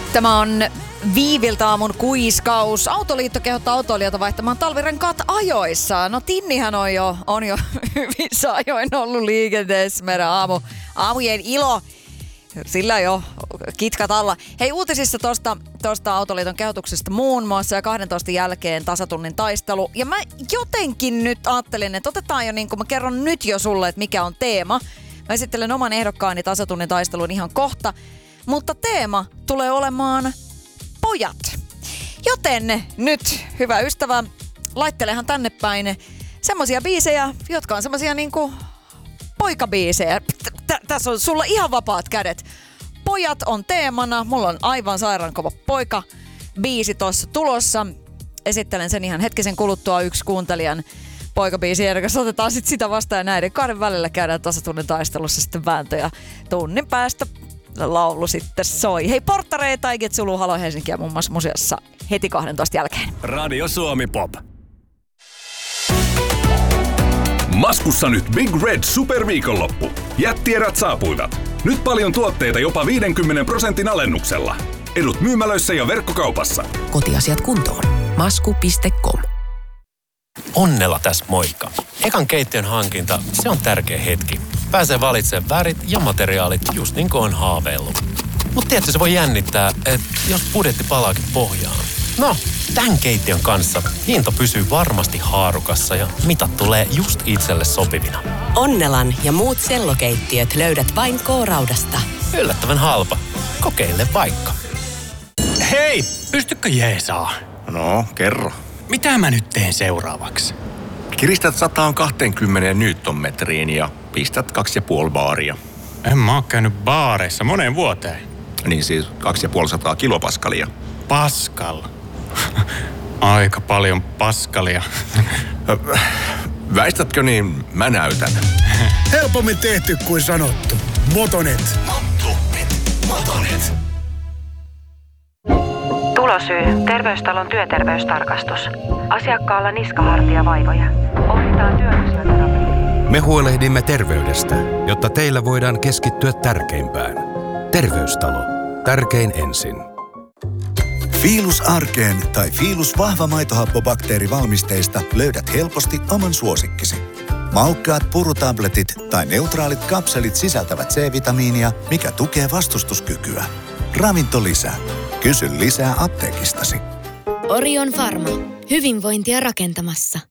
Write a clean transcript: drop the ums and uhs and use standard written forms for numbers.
Tämä on Viiviltä aamun kuiskaus. Autoliitto kehottaa autoilijoita vaihtamaan talvirenkaat ajoissa. No Tinnihän on jo hyvissä ajoin ollut liikenteessä. Meidän aamujen ilo. Sillä jo kitkat alla. Hei, uutisissa tosta Autoliiton kehotuksesta muun muassa ja 12 jälkeen tasatunnin taistelu. Ja mä jotenkin nyt ajattelin, että otetaan jo mä kerron nyt jo sulle, että mikä on teema. Mä esittelen oman ehdokkaani tasatunnin taistelun ihan kohta. Mutta teema tulee olemaan pojat. Joten nyt, hyvä ystävä, laittelehan tänne päin semmosia biisejä, jotka on semmosia poikabiisejä. Tässä on sulla ihan vapaat kädet. Pojat on teemana. Mulla on aivan sairaan kova poika-biisi tuossa tulossa. Esittelen sen ihan hetkisen kuluttua yksi kuuntelijan poikabiisi. Kanssa otetaan sit sitä vastaan ja näiden kahden välillä käydään tasatunnin taistelussa sitten vääntö ja tunnin päästä laulu sitten soi. Hei, porttareita, Iget Sulu, Halo Helsinki ja muun muassa museossa heti 12 jälkeen. Radio Suomi Pop. Maskussa nyt Big Red Superviikonloppu. Jättierät saapuivat. Nyt paljon tuotteita jopa 50% alennuksella. Edut myymälöissä ja verkkokaupassa. Kotiasiat kuntoon. Masku.com. Onnella tässä moikka. Ekan keittiön hankinta, se on tärkeä hetki. Pääsee valitsemaan värit ja materiaalit just niin kuin on haaveillut. Mut tiedätkö, se voi jännittää, että jos budjetti palaakin pohjaan. No, tämän keittiön kanssa hinta pysyy varmasti haarukassa ja mitat tulee just itselle sopivina. Onnelan ja muut sellokeittiöt löydät vain K-Raudasta. Yllättävän halpa. Kokeile vaikka. Hei, pystykö jeesaa? No, kerro. Mitä mä nyt teen seuraavaksi? Kiristät 120 newtonmetriin ja pistät 2,5 baaria. En mä oo käynyt baareissa moneen vuoteen. Niin siis 250 kilopaskalia. Paskal. Aika paljon paskalia. Väistätkö niin, mä näytän. Helpommin tehty kuin sanottu. Motonet. Motonet. Tulosyy. Terveystalon työterveystarkastus. Asiakkaalla niskahartiavaivoja. Ohjataan työfysioterapiaan. Me huolehdimme terveydestä, jotta teillä voidaan keskittyä tärkeimpään. Terveystalo. Tärkein ensin. Fiilus Arkeen tai Fiilus vahva maitohappobakteerivalmisteista löydät helposti oman suosikkisi. Maukkaat purutabletit tai neutraalit kapselit sisältävät C-vitamiinia, mikä tukee vastustuskykyä. Ravintolisä. Kysy lisää apteekistasi. Orion Pharma. Hyvinvointia rakentamassa.